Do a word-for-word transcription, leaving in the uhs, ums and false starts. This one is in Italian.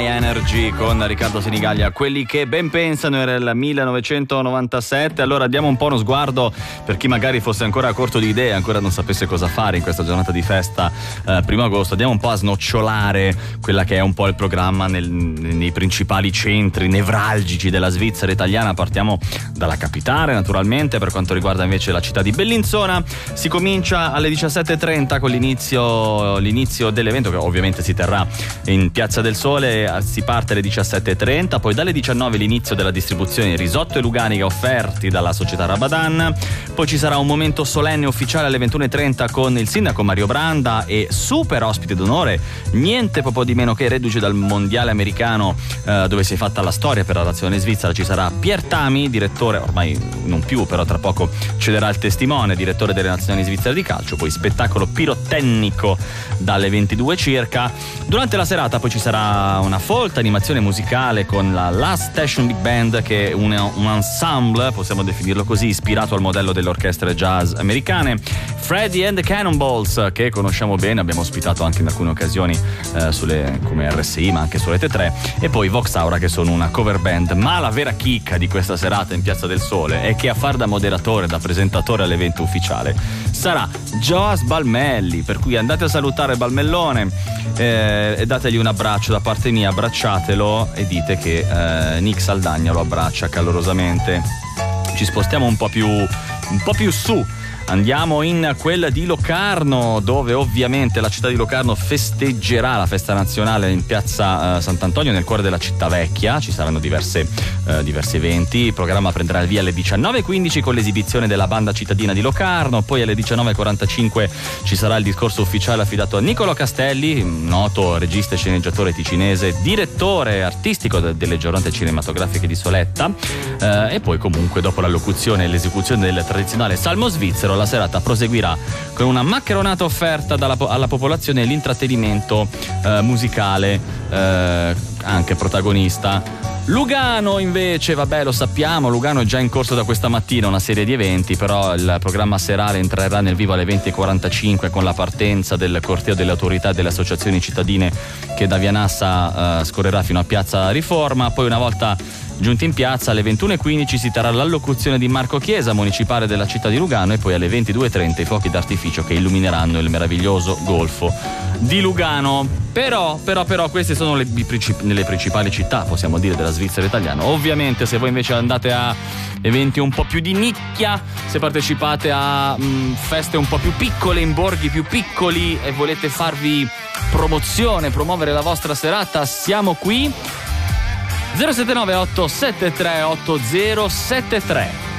Energy con Riccardo Senigallia, quelli che ben pensano. Era il millenovecentonovantasette. Allora diamo un po' uno sguardo per chi magari fosse ancora a corto di idee, ancora non sapesse cosa fare in questa giornata di festa eh, primo agosto. Andiamo un po' a snocciolare quella che è un po' il programma nel, nei principali centri nevralgici della Svizzera italiana. Partiamo dalla capitale, naturalmente. Per quanto riguarda invece la città di Bellinzona, si comincia alle diciassette e trenta con l'inizio, l'inizio dell'evento, che ovviamente si terrà in Piazza del Sole. Si parte alle diciassette e trenta, poi dalle diciannove l'inizio della distribuzione risotto e luganica offerti dalla società Rabadan. Poi ci sarà un momento solenne ufficiale alle ventuno e trenta con il sindaco Mario Branda e super ospite d'onore, niente proprio di meno che reduce dal mondiale americano eh, dove si è fatta la storia per la nazione svizzera. Ci sarà Pier Tami, direttore, ormai non più, però tra poco cederà il testimone, direttore delle nazionali svizzere di calcio. Poi spettacolo pirotecnico dalle ventidue circa. Durante la serata poi ci sarà una folta animazione musicale con la Last Station Big Band, che è un, un ensemble, possiamo definirlo così, ispirato al modello delle orchestre jazz americane. Freddie and the Cannonballs, che conosciamo bene, abbiamo ospitato anche in alcune occasioni eh, sulle, come R S I, ma anche su Rete tre. E poi Vox Aura, che sono una cover band. Ma la vera chicca di questa serata in Piazza del Sole è che a far da moderatore, da presentatore all'evento ufficiale sarà Joas Balmelli, per cui andate a salutare Balmellone eh, e dategli un abbraccio da parte mia, abbracciatelo e dite che eh, Nick Saldagna lo abbraccia calorosamente. Ci spostiamo un po' più un po' più su. Andiamo in quella di Locarno, dove ovviamente la città di Locarno festeggerà la festa nazionale in piazza eh, Sant'Antonio, nel cuore della città vecchia. Ci saranno diverse, eh, diversi eventi. Il programma prenderà il via alle diciannove e quindici con l'esibizione della banda cittadina di Locarno. Poi alle diciannove e quarantacinque ci sarà il discorso ufficiale affidato a Niccolò Castelli, noto regista e sceneggiatore ticinese, direttore artistico de- delle giornate cinematografiche di Soletta. Eh, e poi comunque dopo l'allocuzione e l'esecuzione del tradizionale salmo svizzero, la serata proseguirà con una maccheronata offerta dalla, alla popolazione e l'intrattenimento eh, musicale eh, anche protagonista. Lugano invece, vabbè, lo sappiamo, Lugano è già in corso da questa mattina una serie di eventi, però il programma serale entrerà nel vivo alle venti e quarantacinque con la partenza del corteo delle autorità e delle associazioni cittadine che da Via Nassa eh, scorrerà fino a Piazza Riforma. Poi una volta giunti in piazza alle ventuno e quindici si terrà l'allocuzione di Marco Chiesa, municipale della città di Lugano, e poi alle ventidue e trenta i fuochi d'artificio che illumineranno il meraviglioso golfo di Lugano. Però, però, però queste sono le, le principali città, possiamo dire, della Svizzera italiana. Ovviamente se voi invece andate a eventi un po' più di nicchia, se partecipate a mh, feste un po' più piccole, in borghi più piccoli e volete farvi promozione, promuovere la vostra serata, siamo qui. zero sette nove otto sette tre otto zero sette tre